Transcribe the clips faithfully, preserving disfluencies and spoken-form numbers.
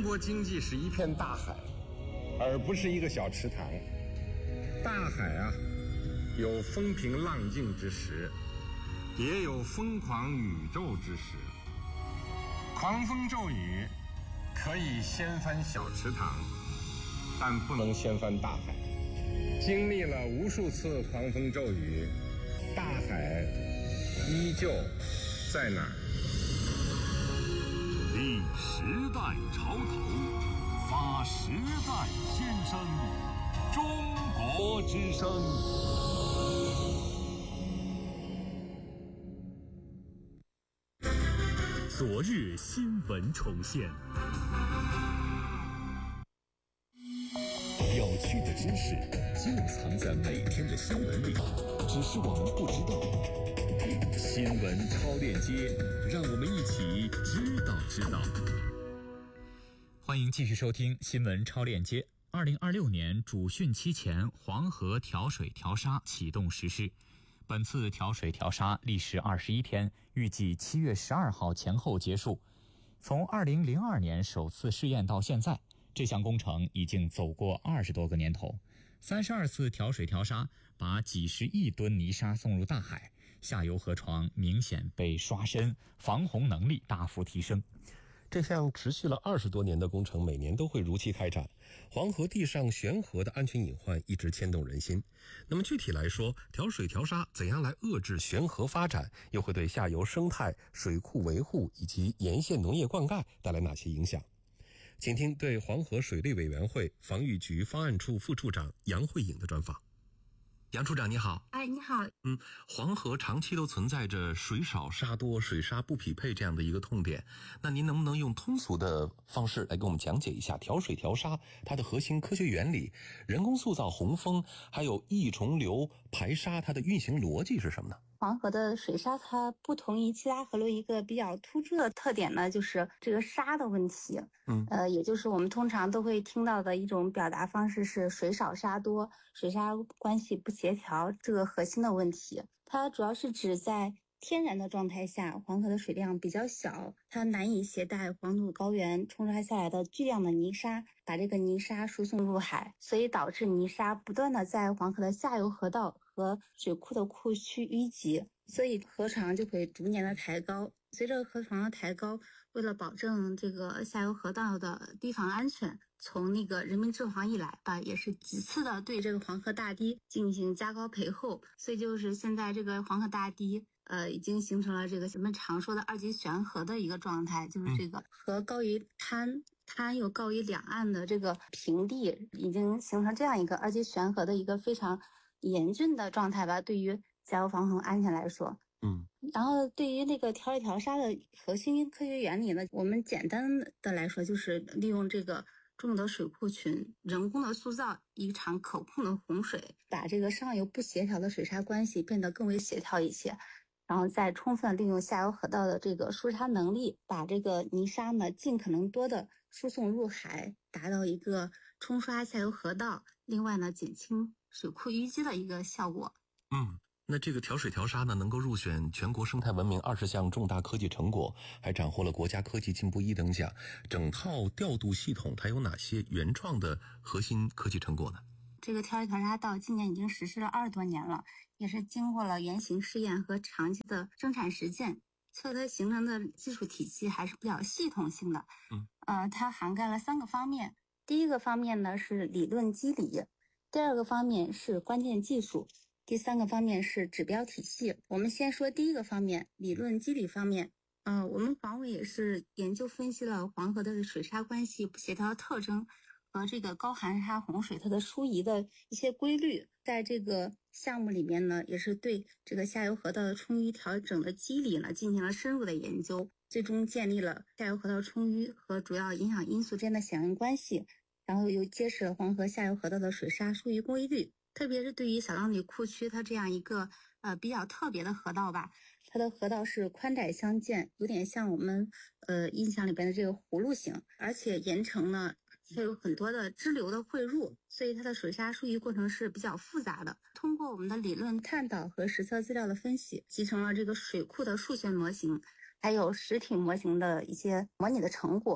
中国经济是一片大海，而不是一个小池塘。大海啊，有风平浪静之时，也有疯狂宇宙之时。狂风骤雨可以掀翻小池塘，但不能掀翻大海。经历了无数次狂风骤雨，大海依旧在那儿。 立时代潮头，发时代先声，中国之声。昨日新闻重现，有趣的知识就藏在每天的新闻里，只是我们不知道。新闻超链接，让我们一起知道知道。 欢迎继续收听新闻超链接。二零二六年主汛期前，黄河调水调沙启动实施。本次调水调沙历时二十一天，预计七月十二号前后结束。从二零零二年首次试验到现在，这项工程已经走过二十多个年头。三十二次调水调沙，把几十亿吨泥沙送入大海，下游河床明显被刷深，防洪能力大幅提升。 这项持续了二十多年的工程每年都会如期开展，黄河地上悬河的安全隐患一直牵动人心。那么具体来说，调水调沙怎样来遏制悬河发展，又会对下游生态、水库维护以及沿线农业灌溉带来哪些影响？请听对黄河水利委员会防御局方案处副处长杨慧颖的专访。杨处长你好。 哎，你好。 嗯，黄河长期都存在着水少沙多、水沙不匹配这样的一个痛点，那您能不能用通俗的方式来给我们讲解一下调水调沙它的核心科学原理、人工塑造洪峰，还有溢重流排沙它的运行逻辑是什么呢？ 黄河的水沙它不同于其他河流一个比较突出的特点呢，就是这个沙的问题。嗯，呃，也就是我们通常都会听到的一种表达方式是水少沙多、水沙关系不协调这个核心的问题。它主要是指在天然的状态下，黄河的水量比较小，它难以携带黄土高原冲刷下来的巨量的泥沙，把这个泥沙输送入海，所以导致泥沙不断的在黄河的下游河道和水库的库区淤积，所以河床就会逐年的抬高。随着河床的抬高，为了保证这个下游河道的堤防安全，从那个人民治黄以来吧，也是几次的对这个黄河大堤进行加高培厚，所以就是现在这个黄河大堤呃，已经形成了这个咱们常说的二级悬河的一个状态，就是这个河高于滩，滩又高于两岸的这个平地，已经形成这样一个二级悬河的一个非常严峻的状态吧，对于下游防洪安全来说。嗯，然后对于那个调水调沙的核心科学原理呢，我们简单的来说就是利用这个众多水库群，人工的塑造一场可控的洪水，把这个上游不协调的水沙关系变得更为协调一些，然后再充分利用下游河道的这个输沙能力，把这个泥沙呢尽可能多的输送入海，达到一个冲刷下游河道，另外呢减轻水库淤积的一个效果。 嗯，那这个调水调沙呢，能够入选全国生态文明二十项重大科技成果，还斩获了国家科技进步一等奖。整套调度系统它有哪些原创的核心科技成果呢？ 这个调水调沙到今年已经实施了二十多年了，也是经过了原型试验和长期的生产实践，所以它形成的技术体系还是比较系统性的。嗯，呃，它涵盖了三个方面。第一个方面呢是理论机理，第二个方面是关键技术，第三个方面是指标体系。我们先说第一个方面，理论机理方面。呃，我们黄委也是研究分析了黄河的水沙关系不协调的特征和这个高含沙洪水它的疏移的一些规律，在这个项目里面呢，也是对这个下游河道的冲淤调整的机理呢进行了深入的研究，最终建立了下游河道冲淤和主要影响因素之间的响应关系，然后又揭示了黄河下游河道的水沙疏移规律。特别是对于小浪里库区它这样一个呃比较特别的河道吧，它的河道是宽窄相间，有点像我们呃印象里边的这个葫芦形，而且沿程呢它有很多的支流的汇入，所以它的水沙疏移过程是比较复杂的。通过我们的理论探讨和实测资料的分析，集成了这个水库的数学模型，还有实体模型的一些模拟的成果，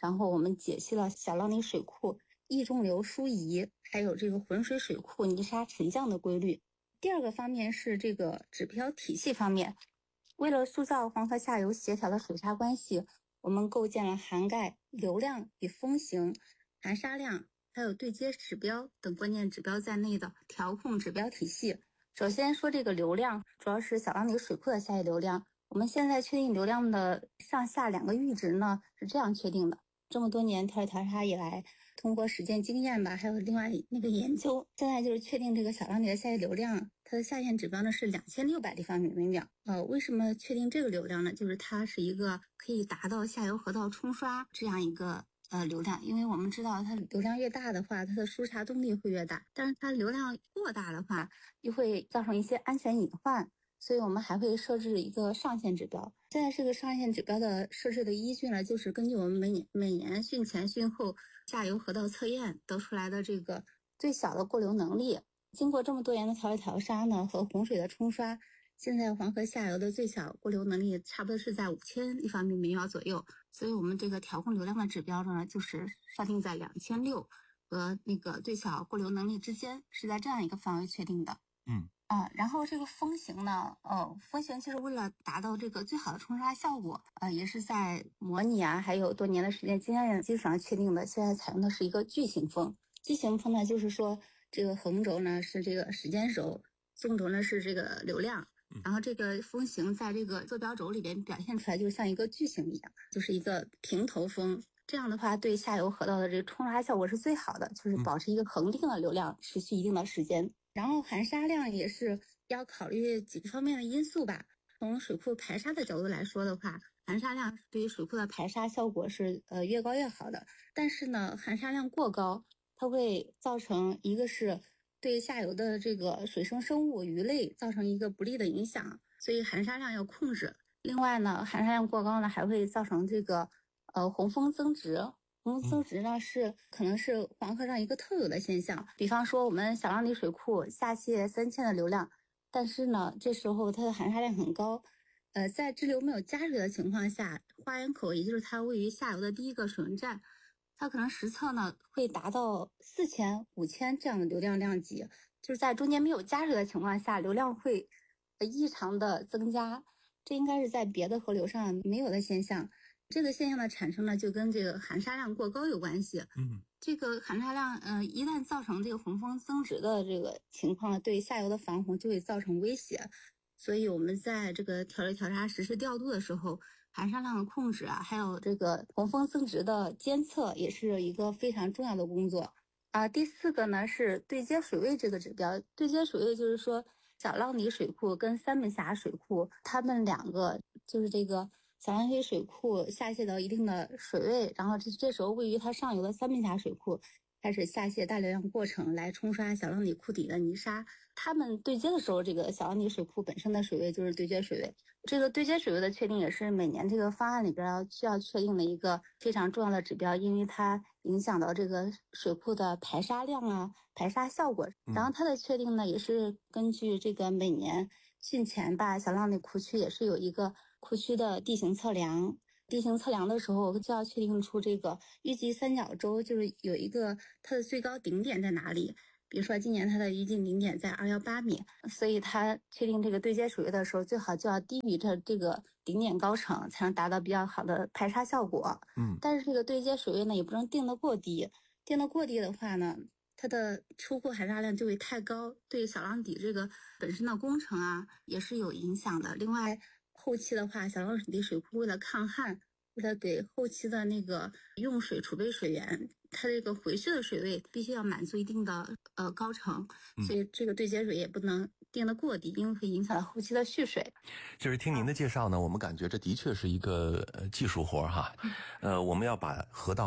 然后我们解析了小浪里水库溢重流疏移，还有这个浑水水库泥沙沉降的规律。第二个方面是这个指标体系方面，为了塑造黄河下游协调的水沙关系，我们构建了涵盖流量与风行、含沙量还有对接指标等关键指标在内的调控指标体系。首先说这个流量，主要是小浪里水库的下游流量。我们现在确定流量的上下两个阈值呢，是这样确定的。这么多年调水调沙以来，通过实践经验吧，还有另外那个研究，现在就是确定这个小浪里的下游流量，它的下限指标呢是两千六百立方米每秒。呃，为什么确定这个流量呢？就是它是一个可以达到下游河道冲刷这样一个呃流量，因为我们知道它流量越大的话，它的疏查动力会越大，但是它流量过大的话，又会造成一些安全隐患。所以我们还会设置一个上限指标。现在这个上限指标的设置的依据呢，就是根据我们每年每年汛前汛后下游河道测验得出来的这个最小的过流能力。经过这么多年的调水调沙呢和洪水的冲刷，现在黄河下游的最小过流能力差不多是在五千立方米每秒左右。所以我们这个调控流量的指标呢，就是设定在两千六和那个最小过流能力之间，是在这样一个范围确定的。 嗯。 啊，然后这个风行呢，呃，风行其实为了达到这个最好的冲刷效果，呃，也是在模拟啊，还有多年的实践经验基础上确定的。现在采用的是一个矩形风，矩形风呢，就是说这个横轴呢是这个时间轴，纵轴呢是这个流量，然后这个风行在这个坐标轴里边表现出来，就像一个矩形一样，就是一个平头风。这样的话，对下游河道的这个冲刷效果是最好的，就是保持一个恒定的流量，持续一定的时间。然后含沙量也是要考虑几个方面的因素吧。从水库排沙的角度来说的话，含沙量对于水库的排沙效果是呃越高越好的。但是呢，含沙量过高，它会造成一个是对下游的这个水生生物鱼类造成一个不利的影响，所以含沙量要控制。另外呢，含沙量过高呢，还会造成这个呃洪峰增值。洪峰增值呢是可能是黄河上一个特有的现象，比方说我们小浪里水库下泄三千的流量，但是呢这时候它的含沙量很高，呃，在支流没有加水的情况下，花园口也就是它位于下游的第一个水文站，它可能实测呢会达到四千、五千这样的流量量级，就是在中间没有加水的情况下，流量会异常的增加，这应该是在别的河流上没有的现象。这个现象的产生呢，就跟这个含沙量过高有关系。 嗯， 这个含沙量，呃，一旦造成这个洪峰增值的这个情况，对下游的防洪就会造成威胁。所以我们在这个调水调沙实施调度的时候，含沙量的控制啊，还有这个洪峰增值的监测，也是一个非常重要的工作。啊，第四个呢是对接水位这个指标。对接水位就是说，小浪里水库跟三门峡水库，它们两个就是这个。小浪里水库下泄到一定的水位，然后这这时候位于它上游的三门峡水库开始下泄大流量过程，来冲刷小浪里库底的泥沙。它们对接的时候，这个小浪里水库本身的水位就是对接水位。这个对接水位的确定也是每年这个方案里边要需要确定的一个非常重要的指标，因为它影响到这个水库的排沙量啊、排沙效果。然后它的确定呢，也是根据这个每年汛前吧，小浪里库区也是有一个库区的地形测量，地形测量的时候就要确定出这个预计三角洲，就是有一个它的最高顶点在哪里。比如说今年它的预计顶点在二一八米，所以它确定这个对接水位的时候，最好就要低于这这个顶点高程，才能达到比较好的排沙效果。 嗯， 但是这个对接水位呢，也不能定得过低，定得过低的话呢，它的出库含沙量就会太高，对小浪底这个本身的工程啊也是有影响的。另外，后期的话，小浪底水库为了抗旱，为了给后期的那个用水储备水源，它这个回去的水位必须要满足一定的呃高程，所以这个对接水也不能定得过低，因为会影响到后期的蓄水。 就是听您的介绍呢，我们感觉这的确是一个呃技术活哈，呃，我们要把河道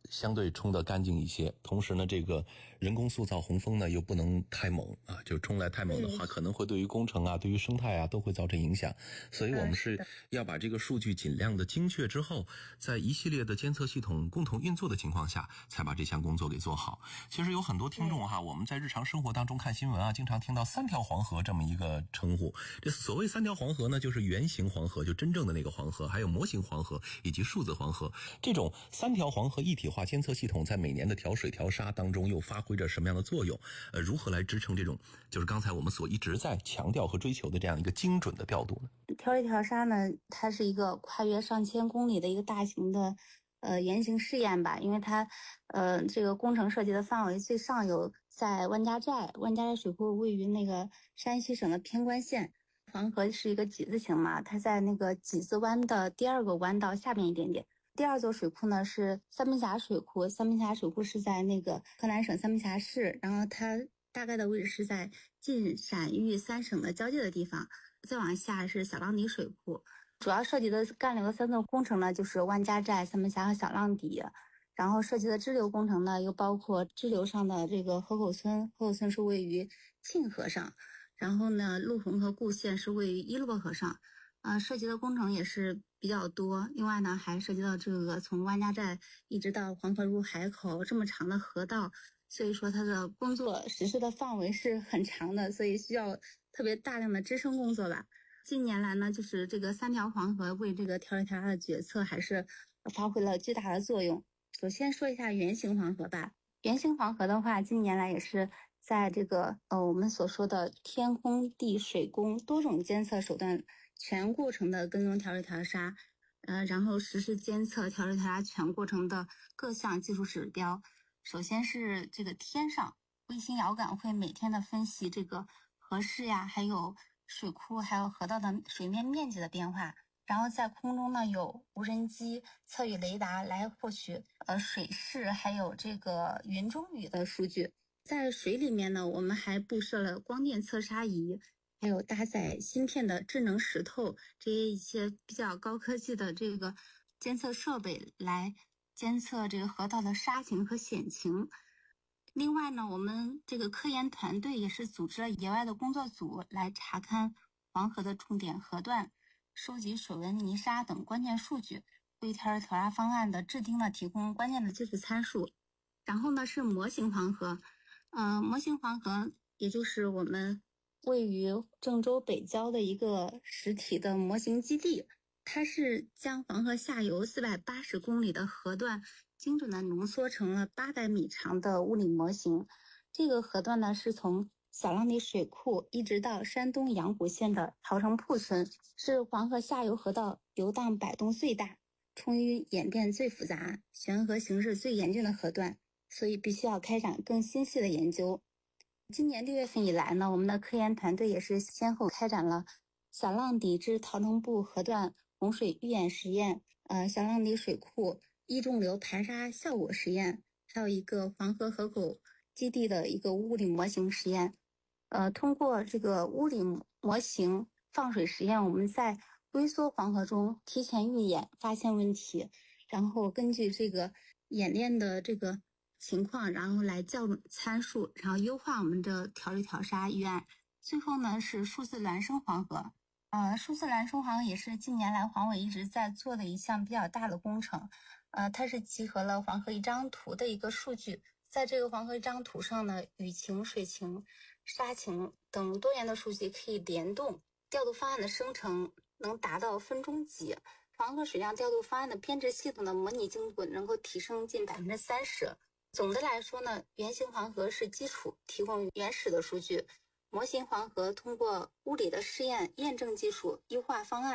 相对冲得干净一些，同时呢，这个人工塑造洪峰呢又不能太猛啊，就冲来太猛的话，可能会对于工程啊、对于生态啊都会造成影响。所以我们是要把这个数据尽量的精确之后，在一系列的监测系统共同运作的情况下，才把这项工作给做好。其实有很多听众哈，我们在日常生活当中看新闻啊，经常听到三条黄河这么一个称呼。这所谓三条黄河呢，就是原型黄河，就真正的那个黄河，还有模型黄河以及数字黄河。这种三条黄河一体化监测系统在每年的调水调沙当中又发挥着什么样的作用？呃，如何来支撑这种就是刚才我们所一直在强调和追求的这样一个精准的调度呢？ 调水调沙呢，它是一个跨越上千公里的一个大型的呃原型试验吧，因为它呃这个工程设计的范围最上游在万家寨，万家寨水库位于那个山西省的偏关县。黄河是一个几字形嘛，它在那个几字湾的第二个弯道下面一点点。第二座水库呢是三门峡水库，三门峡水库是在那个河南省三门峡市，然后它大概的位置是在晋陕豫三省的交界的地方。再往下是小浪底水库，主要涉及的干流的三座工程呢，就是万家寨、三门峡和小浪底。然后涉及的支流工程呢，又包括支流上的这个河口村，河口村是位于沁河上。然后呢，陆洪和固县是位于伊洛河上，呃，涉及的工程也是比较多。另外呢，还涉及到这个从万家寨一直到黄河入海口这么长的河道，所以说它的工作实施的范围是很长的，所以需要特别大量的支撑工作吧。近年来呢，就是这个三条黄河为这个调水调沙的决策还是发挥了巨大的作用。首先说一下原型黄河吧，原型黄河的话，近年来也是在这个呃我们所说的天空地水工多种监测手段全过程的跟踪调水调沙，呃，然后实施监测调水调沙全过程的各项技术指标。首先是这个天上，卫星遥感会每天的分析这个河势呀，还有水库还有河道的水面面积的变化。然后在空中呢，有无人机、测雨雷达来获取呃水势还有这个云中雨的数据。在水里面呢，我们还布设了光电测沙仪，还有搭载芯片的智能石头，这些一些比较高科技的这个监测设备来监测这个河道的沙情和险情。另外呢，我们这个科研团队也是组织了野外的工作组来查看黄河的重点河段，收集水文、泥沙等关键数据，为调水调沙方案的制定呢提供关键的技术参数。然后呢是模型黄河，呃，模型黄河也就是我们位于郑州北郊的一个实体的模型基地，它是将黄河下游四百八十公里的河段精准的浓缩成了八百米长的物理模型。这个河段呢是从小浪底水库一直到山东阳谷县的桃城铺村，是黄河下游河道游荡摆动最大、冲淤演变最复杂、悬河形势最严峻的河段，所以必须要开展更精细的研究。今年六月份以来呢，我们的科研团队也是先后开展了小浪底至桃城埠河段洪水预演实验，呃，小浪底水库溢重流排沙效果实验，还有一个黄河河口基地的一个物理模型实验。呃，通过这个物理模型放水实验，我们在龟缩黄河中提前预演，发现问题，然后根据这个演练的这个情况，然后来校准参数，然后优化我们的调水调沙预案。最后呢是数字孪生黄河，呃，数字孪生黄河也是近年来黄委一直在做的一项比较大的工程，呃，它是集合了黄河一张图的一个数据，在这个黄河一张图上呢，雨情、水情、沙情等多元的数据可以联动，调度方案的生成能达到分钟级。黄河水量调度方案的编制系统的模拟精准能够提升近百分之三十。总的来说呢，原型黄河是基础，提供原始的数据；模型黄河通过物理的试验验证技术，优化方案。